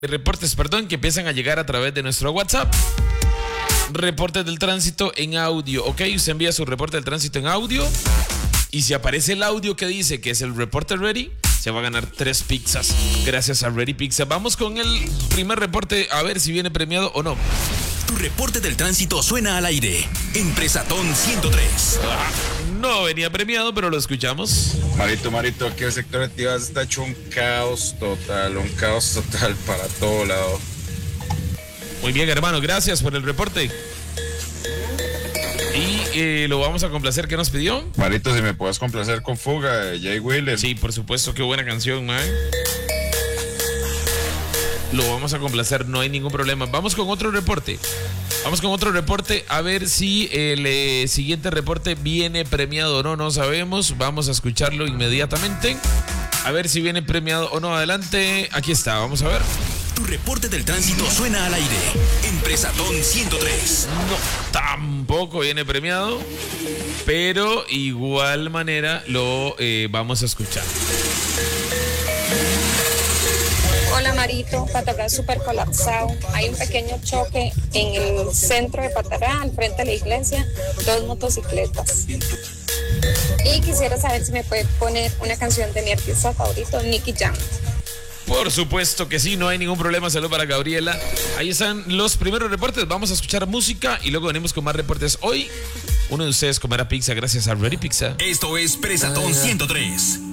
reportes, perdón, que empiezan a llegar a través de nuestro WhatsApp. Reportes del tránsito en audio, ¿ok? Usted envía su reporte del tránsito en audio y si aparece el audio que dice que es el reporte ready, se va a ganar 3 pizzas gracias a Ready Pizza. Vamos con el primer reporte a ver si viene premiado o no. Tu reporte del tránsito suena al aire en Presatón 103. No venía premiado, pero lo escuchamos. Marito, aquí el sector de Tibás está hecho un caos total para todo lado. Muy bien, hermano, gracias por el reporte. Y lo vamos a complacer. ¿Qué nos pidió? Marito, si me puedes complacer con Fuga de Jay Wheeler. Sí, por supuesto, qué buena canción, man. Lo vamos a complacer, no hay ningún problema. Vamos con otro reporte. A ver si el siguiente reporte viene premiado o no, no sabemos. Vamos a escucharlo inmediatamente. A ver si viene premiado o no. Adelante, aquí está, vamos a ver. Tu reporte del tránsito suena al aire en Presatón 103. No, tampoco viene premiado, pero igual manera lo vamos a escuchar. Hola Marito, Patarrá súper colapsado. Hay un pequeño choque en el centro de Patarrá, al frente de la iglesia, 2 motocicletas. Y quisiera saber si me puede poner una canción de mi artista favorito, Nicky Jam. Por supuesto que sí, no hay ningún problema. Saludos para Gabriela. Ahí están los primeros reportes. Vamos a escuchar música y luego venimos con más reportes. Hoy, uno de ustedes comerá pizza gracias a Ready Pizza. Esto es Presatón 103.